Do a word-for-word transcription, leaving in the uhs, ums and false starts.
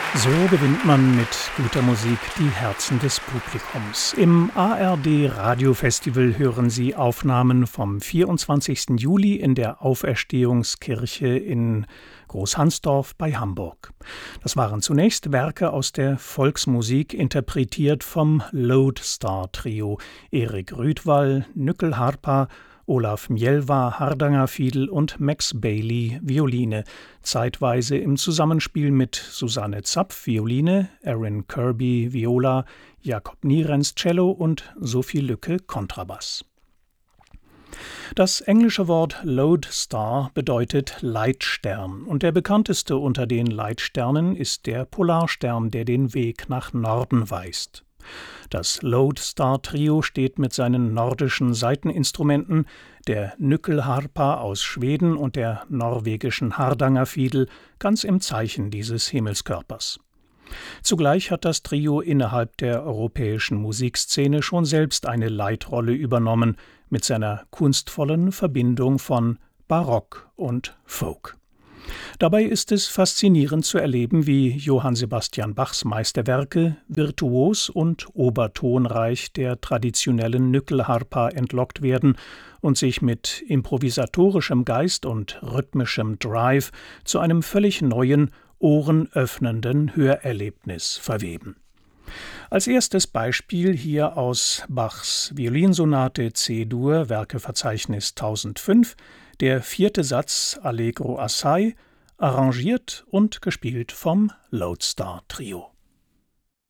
So gewinnt man mit guter Musik die Herzen des Publikums. Im A R D Radiofestival hören Sie Aufnahmen vom vierundzwanzigsten Juli in der Auferstehungskirche in Großhansdorf bei Hamburg. Das waren zunächst Werke aus der Volksmusik, interpretiert vom Lodestar Trio. Erik Rüdwall, Nyckelharpa, Olaf Mjelva, Hardanger Fiedel und Max Bailey, Violine, zeitweise im Zusammenspiel mit Susanne Zapf, Violine, Aaron Kirby, Viola, Jakob Nierens, Cello und Sophie Lücke, Kontrabass. Das englische Wort Lodestar bedeutet Leitstern, und der bekannteste unter den Leitsternen ist der Polarstern, der den Weg nach Norden weist. Das Lodestar-Trio steht mit seinen nordischen Saiteninstrumenten, der Nyckelharpa aus Schweden und der norwegischen Hardanger Fiedel, ganz im Zeichen dieses Himmelskörpers. Zugleich hat das Trio innerhalb der europäischen Musikszene schon selbst eine Leitrolle übernommen, mit seiner kunstvollen Verbindung von Barock und Folk. Dabei ist es faszinierend zu erleben, wie Johann Sebastian Bachs Meisterwerke virtuos und obertonreich der traditionellen Nyckelharpa entlockt werden und sich mit improvisatorischem Geist und rhythmischem Drive zu einem völlig neuen, ohrenöffnenden Hörerlebnis verweben. Als erstes Beispiel hier aus Bachs Violinsonate C-Dur, Werkeverzeichnis tausendfünf, der vierte Satz Allegro assai, arrangiert und gespielt vom Lodestar Trio.